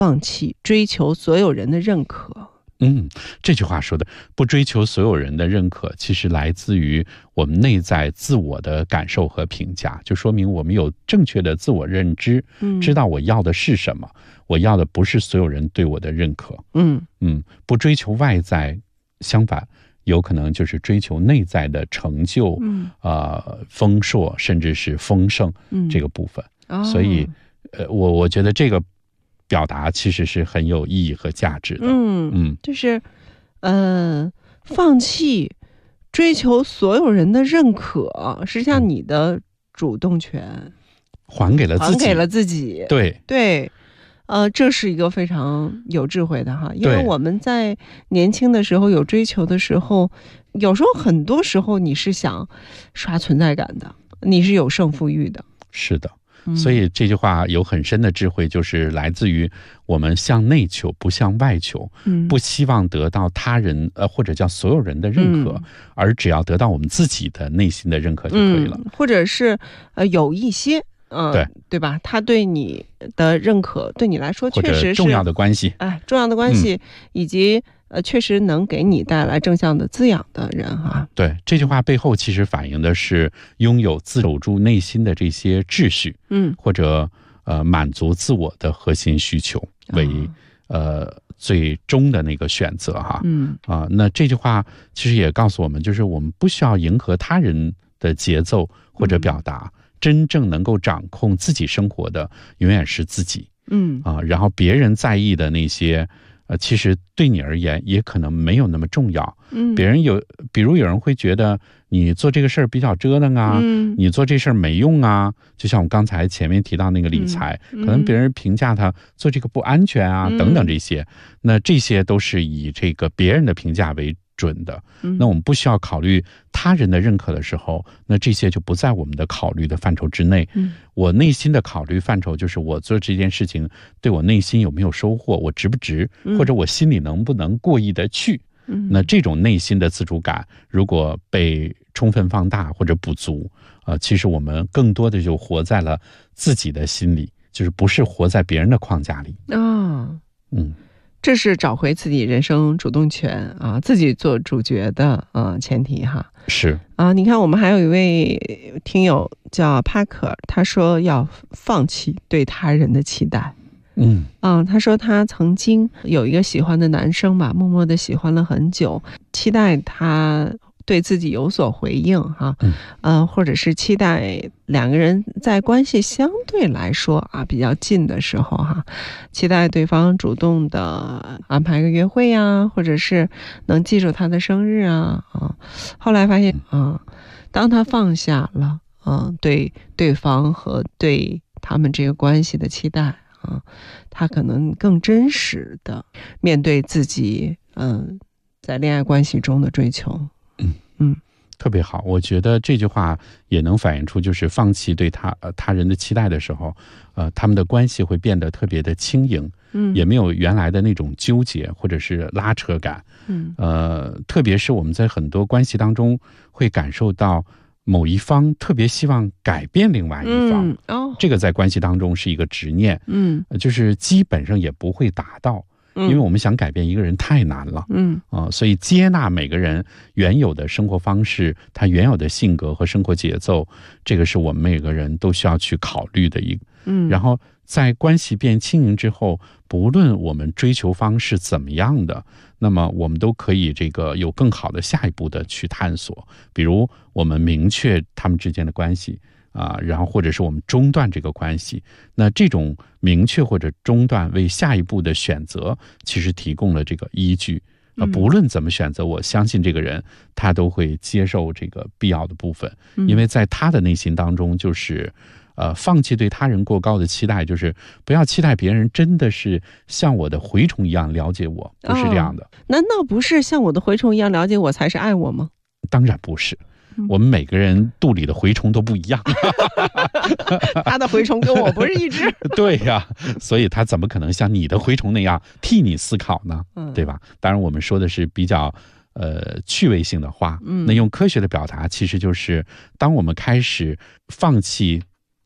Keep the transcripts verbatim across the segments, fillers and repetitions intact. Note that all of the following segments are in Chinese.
放弃追求所有人的认可。 嗯，这句话说的不追求所有人的认可，其实来自于我们内在自我的感受和评价，就说明我们有正确的自我认知， 嗯， 知道我要的是什么，我要的不是所有人对我的认可。 嗯嗯，不追求外在，相反，有可能就是追求内在的成就， 嗯呃，丰硕甚至是丰盛嗯， 这个部分。 哦、 所以，呃，我我觉得这个表达其实是很有意义和价值的。 嗯嗯， 就是呃，放弃追求所有人的认可，实际上你的主动权还给了自己， 还给了自己。 对对。呃，这是一个非常有智慧的哈，因为我们在年轻的时候有追求的时候，有时候很多时候你是想刷存在感的，你是有胜负欲的。 是的，所以这句话有很深的智慧，就是来自于我们向内求，不向外求， 嗯， 不希望得到他人呃或者叫所有人的认可， 嗯、 而只要得到我们自己的内心的认可就可以了。 嗯、或者是呃有一些。嗯， 对对吧？他对你的认可，对你来说确实是重要的关系， 哎，重要的关系，嗯、以及呃，确实能给你带来正向的滋养的人哈。 对，这句话背后其实反映的是拥有自守住内心的这些秩序， 嗯， 或者呃满足自我的核心需求为、哦、呃最终的那个选择哈。 嗯啊、呃，那这句话其实也告诉我们，就是我们不需要迎合他人的节奏或者表达。嗯，真正能够掌控自己生活的永远是自己。 嗯啊，然后别人在意的那些呃其实对你而言也可能没有那么重要。 嗯， 别人有比如有人会觉得你做这个事儿比较折腾啊， 嗯， 你做这事儿没用啊，就像我刚才前面提到那个理财， 嗯、 可能别人评价他做这个不安全啊、 嗯、 等等这些，那这些都是以这个别人的评价为准的。那我们不需要考虑他人的认可的时候，那这些就不在我们的考虑的范畴之内。 嗯， 我内心的考虑范畴就是我做这件事情对我内心有没有收获，我值不值，或者我心里能不能过意得去。 嗯， 那这种内心的自主感如果被充分放大或者补足，呃，其实我们更多的就活在了自己的心里，就是不是活在别人的框架里。 啊、哦， 嗯。 这是找回自己人生主动权啊，自己做主角的啊前提哈。 是啊，你看我们还有一位听友叫帕克，他说要放弃对他人的期待。 嗯啊，他说他曾经有一个喜欢的男生吧，默默的喜欢了很久，期待他对自己有所回应哈， 嗯、 呃，或者是期待两个人在关系相对来说啊比较近的时候哈，期待对方主动的安排个约会呀，或者是能记住他的生日啊啊。后来发现啊，当他放下了啊对对方和对他们这个关系的期待啊，他可能更真实的面对自己嗯在恋爱关系中的追求。 嗯嗯， 特别好，我觉得这句话也能反映出，就是放弃对他呃他人的期待的时候，呃，他们的关系会变得特别的轻盈， 嗯， 也没有原来的那种纠结或者是拉扯感， 嗯， 呃，特别是我们在很多关系当中会感受到某一方特别希望改变另外一方， 嗯哦， 这个在关系当中是一个执念， 嗯， 就是基本上也不会达到。因为我们想改变一个人太难了， 嗯啊、呃，所以接纳每个人原有的生活方式，他原有的性格和生活节奏，这个是我们每个人都需要去考虑的一个。 嗯， 然后在关系变轻盈之后，不论我们追求方式怎么样的，那么我们都可以这个有更好的下一步的去探索，比如我们明确他们之间的关系。啊，然后或者是我们中断这个关系，那这种明确或者中断为下一步的选择，其实提供了这个依据。啊，不论怎么选择，我相信这个人他都会接受这个必要的部分，因为在他的内心当中，就是呃，放弃对他人过高的期待，就是不要期待别人真的是像我的蛔虫一样了解我，不是这样的。 哦，难道不是像我的蛔虫一样了解我才是爱我吗？ 当然不是。我们每个人肚里的蛔虫都不一样他的蛔虫跟我不是一只对呀、啊，所以他怎么可能像你的蛔虫那样替你思考呢？ 嗯、 对吧？当然我们说的是比较呃趣味性的话， 嗯， 那用科学的表达其实就是当我们开始放弃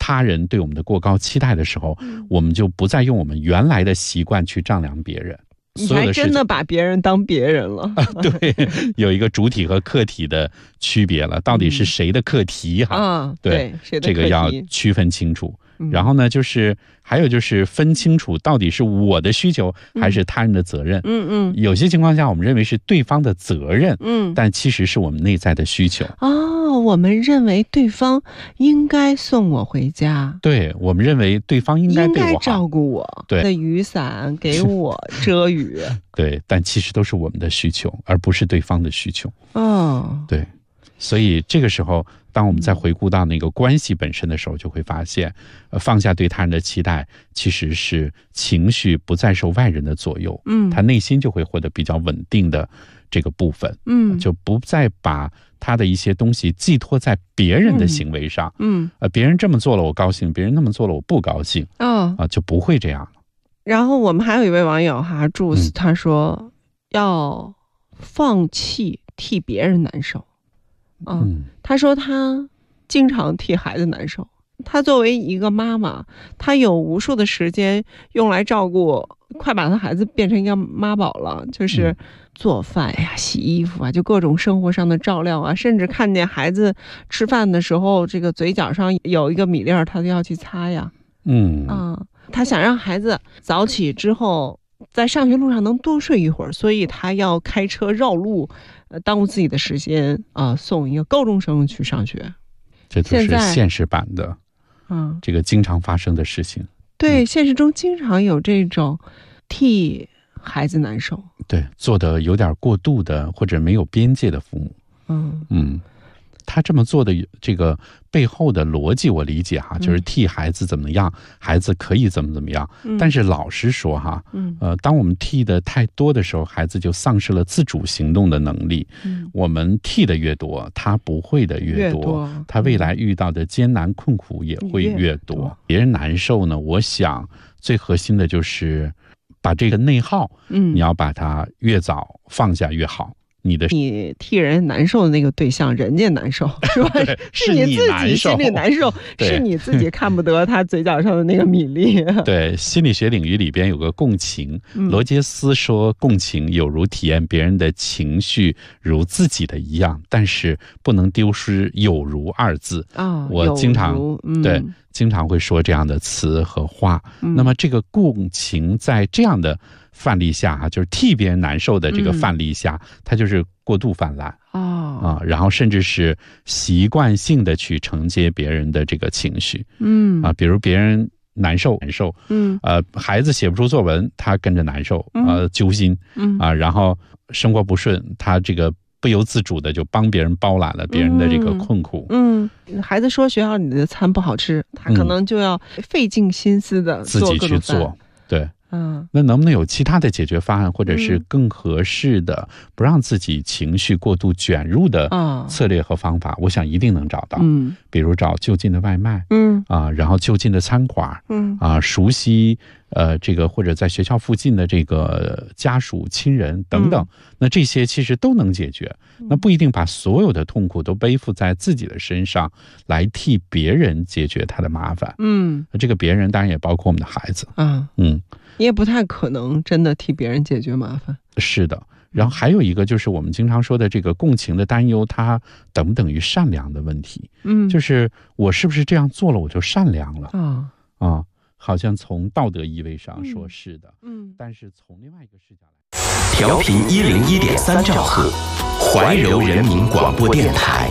他人对我们的过高期待的时候，我们就不再用我们原来的习惯去丈量别人。 你还真的把别人当别人了。 对，有一个主体和客体的区别了，到底是谁的课题哈？ 啊，对，谁的课题， 这个要区分清楚。然后呢，就是还有就是分清楚到底是我的需求还是他人的责任。 嗯嗯， 有些情况下我们认为是对方的责任， 嗯， 但其实是我们内在的需求。 哦，我们认为对方应该送我回家， 对，我们认为对方应该对我好， 应该照顾我， 对， 的雨伞给我遮雨。 对，但其实都是我们的需求，而不是对方的需求。 哦， 对。所以这个时候，当我们再回顾到那个关系本身的时候，就会发现，呃，放下对他人的期待，其实是情绪不再受外人的左右，嗯，他内心就会获得比较稳定的这个部分，嗯，就不再把他的一些东西寄托在别人的行为上，嗯，呃，别人这么做了我高兴，别人那么做了我不高兴，哦，啊，就不会这样了。 然后我们还有一位网友哈，祝斯他说，要放弃替别人难受。嗯，他说他经常替孩子难受。他作为一个妈妈，他有无数的时间用来照顾，快把他孩子变成一个妈宝了，就是做饭呀、洗衣服啊，就各种生活上的照料啊，甚至看见孩子吃饭的时候，这个嘴角上有一个米粒儿，他都要去擦呀。嗯啊，他想让孩子早起之后，在上学路上能多睡一会儿，所以他要开车绕路。呃，耽误自己的时间啊、呃，送一个高中生去上学， 这都是现实版的，嗯，这个经常发生的事情。 对、嗯，现实中经常有这种替孩子难受， 对，做的有点过度的或者没有边界的父母，嗯嗯，他这么做的这个背后的逻辑我理解哈，就是替孩子怎么样，嗯、孩子可以怎么怎么样。嗯、但是老实说哈，嗯，呃，当我们替的太多的时候，孩子就丧失了自主行动的能力。嗯，我们替的越多，他不会的越多，越多他未来遇到的艰难困苦也会越多。越多别人难受呢，我想最核心的就是把这个内耗，嗯，你要把它越早放下越好。你的你替人难受的那个对象，人家难受是吧？是你自己心里难受，是你自己看不得他嘴角上的那个米粒。 对，心理学领域里边有个共情，嗯、罗杰斯说，共情有如体验别人的情绪如自己的一样，但是不能丢失有如二字啊、哦。我经常、嗯、对经常会说这样的词和话。嗯、那么这个共情在这样的范例下哈，就是替别人难受的这个范例下，嗯、它就是过度泛滥哦啊，然后甚至是习惯性的去承接别人的这个情绪，嗯啊，比如别人难受难受，嗯呃，孩子写不出作文，他跟着难受，呃，揪心，嗯啊，然后生活不顺，他这个不由自主的就帮别人包揽了别人的这个困苦， 嗯，嗯孩子说学校里的餐不好吃，他可能就要费尽心思的自己去做，对。嗯，那能不能有其他的解决方案，或者是更合适的、嗯、不让自己情绪过度卷入的策略和方法？哦、我想一定能找到。嗯，比如找就近的外卖，嗯啊，然后就近的餐馆，嗯啊，熟悉呃这个或者在学校附近的这个家属亲人等等，嗯、那这些其实都能解决。那不一定把所有的痛苦都背负在自己的身上，来替别人解决他的麻烦。嗯，这个别人当然也包括我们的孩子。啊，嗯。 你也不太可能真的替别人解决麻烦。 是的，然后还有一个就是我们经常说的这个共情的担忧，它等不等于善良的问题？嗯，就是我是不是这样做了我就善良了？啊啊，好像从道德意味上说是的，嗯，但是从另外一个视角来， 调频一零一点三兆赫，怀柔人民广播电台。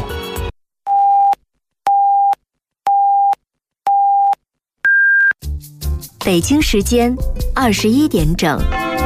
北京时间二十一点整。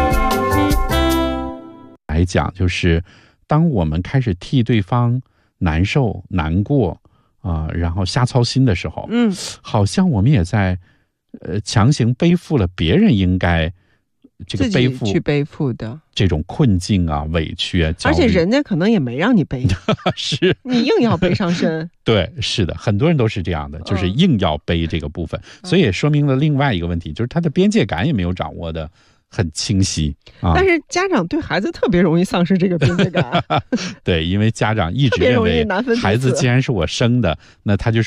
来讲，就是当我们开始替对方难受、难过啊、呃，然后瞎操心的时候，嗯，好像我们也在呃强行背负了别人应该这个背负去背负的这种困境啊、委屈啊， 而且人家可能也没让你背， 是你硬要背上身。 对，是的，很多人都是这样的，就是硬要背这个部分，嗯、所以也说明了另外一个问题，就是他的边界感也没有掌握的很清晰啊。 但是家长对孩子特别容易丧失这个边界感。 对，因为家长一直认为孩子既然是我生的，那他就是